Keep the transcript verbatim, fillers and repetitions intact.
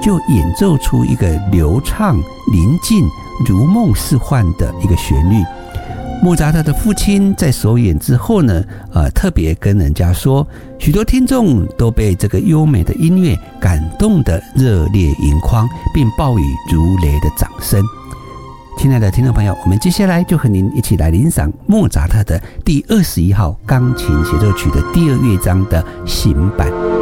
就演奏出一个流畅宁静如梦似幻的一个旋律。莫扎特的父亲在首演之后呢，呃，特别跟人家说，许多听众都被这个优美的音乐感动得热烈盈眶，并报以如雷的掌声。亲爱的听众朋友，我们接下来就和您一起来欣赏莫扎特的第二十一号钢琴协奏曲的第二乐章的行版。